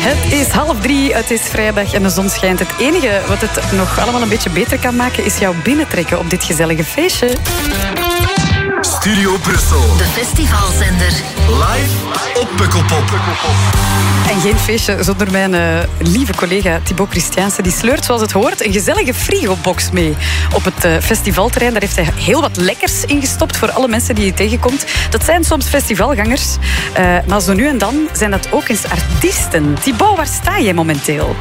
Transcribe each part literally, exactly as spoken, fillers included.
Het is half drie, het is vrijdag en de zon schijnt. Het enige wat het nog allemaal een beetje beter kan maken is jou binnentrekken op dit gezellige feestje. Studio Brussel. De festivalzender. Live op Pukkelpop. En geen feestje zonder mijn uh, lieve collega Thibaut Christiaanse. Die sleurt zoals het hoort een gezellige frigobox mee op het uh, festivalterrein. Daar heeft hij heel wat lekkers in gestopt voor alle mensen die je tegenkomt. Dat zijn soms festivalgangers, uh, maar zo nu en dan zijn dat ook eens artiesten. Thibaut, waar sta jij momenteel?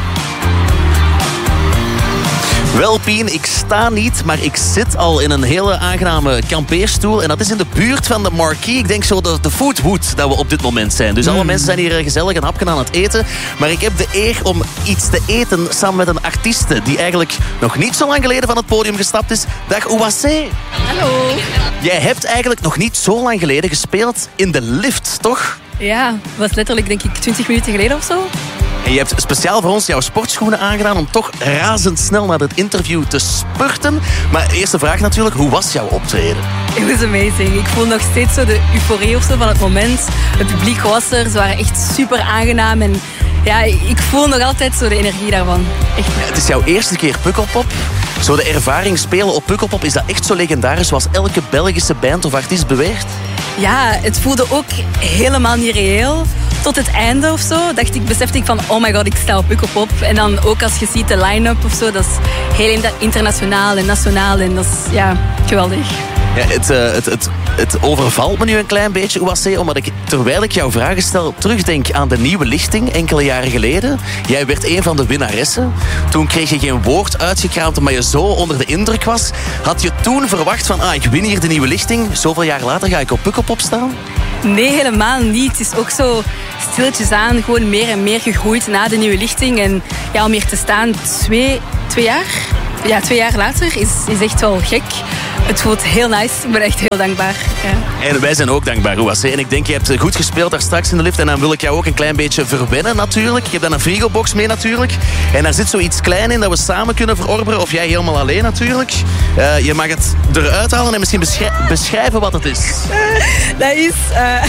Wel, Pien, ik sta niet, maar ik zit al in een hele aangename kampeerstoel. En dat is in de buurt van de Marquee. Ik denk zo de, de foodwood dat we op dit moment zijn. Dus mm. alle mensen zijn hier gezellig een hapje aan het eten. Maar ik heb de eer om iets te eten samen met een artieste die eigenlijk nog niet zo lang geleden van het podium gestapt is. Dag, Ouassé. Hallo. Jij hebt eigenlijk nog niet zo lang geleden gespeeld in de lift, toch? Ja, dat was letterlijk denk ik twintig minuten geleden of zo. En je hebt speciaal voor ons jouw sportschoenen aangedaan om toch razendsnel naar het interview te spurten. Maar eerste vraag natuurlijk, hoe was jouw optreden? It was amazing. Ik voel nog steeds zo de euforie of zo van het moment. Het publiek was er, ze waren echt super aangenaam. En ja, ik voel nog altijd zo de energie daarvan. Echt. Ja, het is jouw eerste keer Pukkelpop. Zo de ervaring spelen op Pukkelpop, is dat echt zo legendarisch zoals elke Belgische band of artiest beweert? Ja, het voelde ook helemaal niet reëel. Tot het einde of zo, dacht ik, besefte ik van, oh my god, ik sta op Pukkelpop. En dan ook als je ziet de line-up of zo, dat is heel internationaal en nationaal. En dat is, ja, geweldig. Ja, het, uh, het, het, het overvalt me nu een klein beetje, Ouassé, omdat ik, terwijl ik jouw vragen stel, terugdenk aan de Nieuwe Lichting enkele jaren geleden. Jij werd een van de winnaressen. Toen kreeg je geen woord uitgekraamd omdat je zo onder de indruk was. Had je toen verwacht van, ah, ik win hier de Nieuwe Lichting, zoveel jaar later ga ik op Pukkelpop staan? Nee, helemaal niet. Het is ook zo stilletjes aan, gewoon meer en meer gegroeid na de Nieuwe Lichting. En ja, om hier te staan twee, twee jaar... Ja, twee jaar later is, is echt wel gek. Het voelt heel nice. Ik ben echt heel dankbaar. Ja. En wij zijn ook dankbaar, Ouassé. En ik denk, je hebt goed gespeeld daar straks in de lift. En dan wil ik jou ook een klein beetje verwennen natuurlijk. Ik heb dan een frigobox mee natuurlijk. En daar zit zoiets klein in dat we samen kunnen verorberen. Of jij helemaal alleen natuurlijk. Uh, je mag het eruit halen en misschien beschrij- beschrijven wat het is. Uh, dat is uh,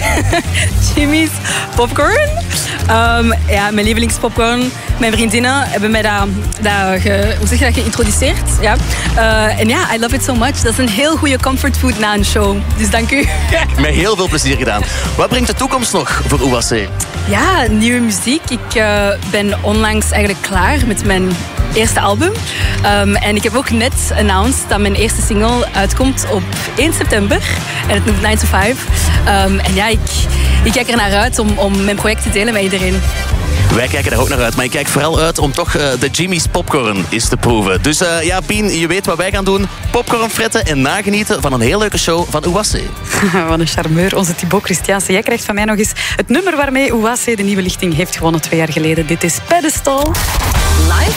Jimmy's popcorn. Um, ja, mijn lievelingspopcorn. Mijn vriendinnen hebben mij dat, dat, ge, hoe zeg je dat, geïntroduceerd. Ja. Uh, en ja, I love it so much. Dat is een heel goede comfortfood na een show. Dus dank u. Met heel veel plezier gedaan. Wat brengt de toekomst nog voor Ouassé? Ja, nieuwe muziek. Ik uh, ben onlangs eigenlijk klaar met mijn eerste album. Um, en ik heb ook net announced dat mijn eerste single uitkomt op één september. En het noemt nine to five. Um, en ja, ik, ik kijk er naar uit om, om mijn project te delen met iedereen. Wij kijken er ook naar uit, maar ik kijk vooral uit om toch uh, de Jimmy's popcorn eens te proeven. Dus uh, ja, Pien, je weet wat wij gaan doen. Popcorn fretten en nagenieten van een heel leuke show van Ouassé. Wat een charmeur, onze Thibaut Christiaanse. Jij krijgt van mij nog eens het nummer waarmee Ouassé de Nieuwe Lichting heeft gewonnen twee jaar geleden. Dit is Pedestal. Live